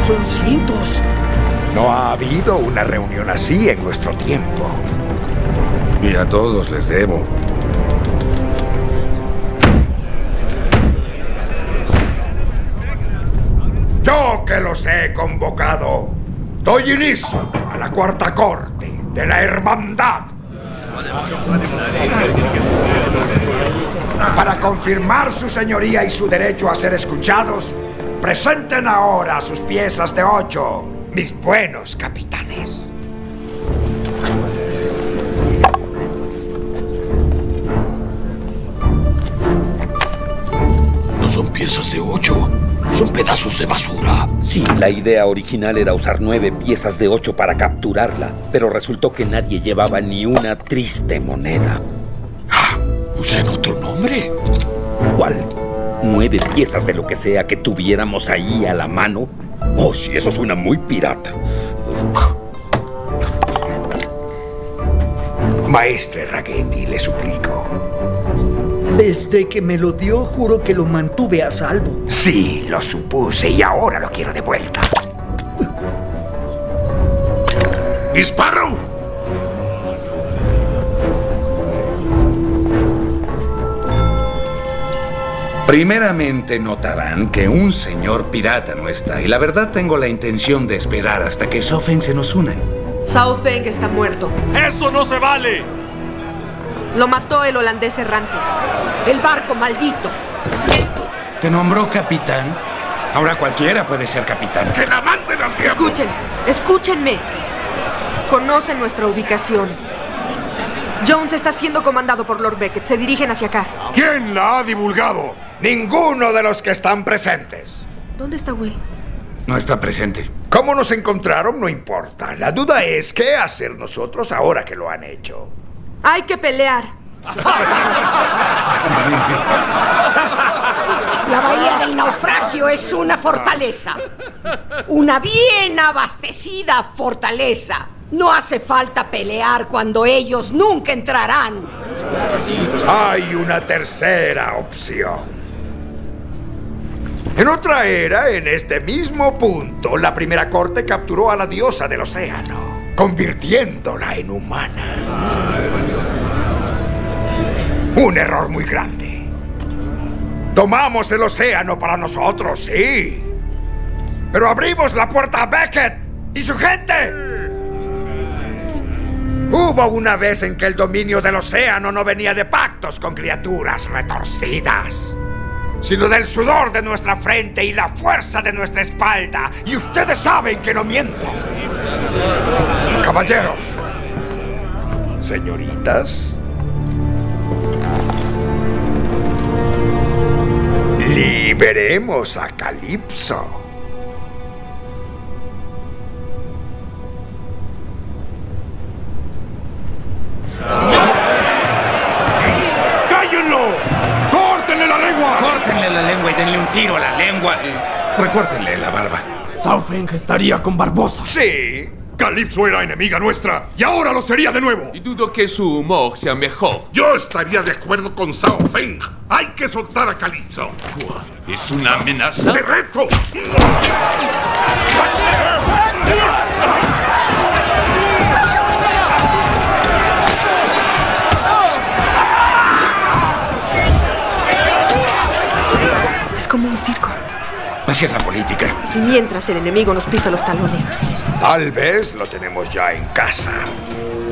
Son cientos. No ha habido una reunión así en nuestro tiempo. Y a todos les debo. Yo que los he convocado, doy inicio a la cuarta corte de la Hermandad. Para confirmar su señoría y su derecho a ser escuchados, presenten ahora sus piezas de 8, mis buenos capitanes. No son piezas de 8, son pedazos de basura. Sí, la idea original era usar 9 piezas de 8 para capturarla, pero resultó que nadie llevaba ni una triste moneda. ¿Usen otro nombre? ¿Cuál? 9 piezas de lo que sea que tuviéramos ahí a la mano. Oh, sí, eso suena muy pirata. Maestre Ragetti, le suplico. Desde que me lo dio, juro que lo mantuve a salvo. Sí, lo supuse y ahora lo quiero de vuelta. ¡Disparo! Primeramente notarán que un señor pirata no está. Y la verdad tengo la intención de esperar hasta que Saufeng se nos una. Saufeng está muerto. ¡Eso no se vale! Lo mató el holandés errante. El barco maldito. ¿Te nombró capitán? Ahora cualquiera puede ser capitán. ¡Que la manden al diablo! Escúchenme. Conocen nuestra ubicación. Jones está siendo comandado por Lord Beckett. Se dirigen hacia acá. ¿Quién la ha divulgado? Ninguno de los que están presentes. ¿Dónde está Will? No está presente. ¿Cómo nos encontraron? No importa. La duda es qué hacer nosotros ahora que lo han hecho. Hay que pelear. La bahía del naufragio es una fortaleza. Una bien abastecida fortaleza. No hace falta pelear cuando ellos nunca entrarán. Hay una tercera opción. En otra era, en este mismo punto, la primera corte capturó a la diosa del océano, convirtiéndola en humana. Un error muy grande. Tomamos el océano para nosotros, sí. Pero abrimos la puerta a Beckett y su gente. Hubo una vez en que el dominio del océano no venía de pactos con criaturas retorcidas, sino del sudor de nuestra frente y la fuerza de nuestra espalda. Y ustedes saben que no miento. Caballeros, señoritas, liberemos a Calypso. ¡Cállenlo! ¡Córtenle la lengua! Córtenle la lengua y denle un tiro a la lengua. Recórtenle la barba. Saufeng estaría con Barbosa. Sí. Calypso era enemiga nuestra y ahora lo sería de nuevo. Y dudo que su humor sea mejor. Yo estaría de acuerdo con Saufeng. Hay que soltar a Calypso. ¿Es una amenaza? ¡Te reto! Es como un circo. Así es la política. Y mientras el enemigo nos pisa los talones. Tal vez lo tenemos ya en casa.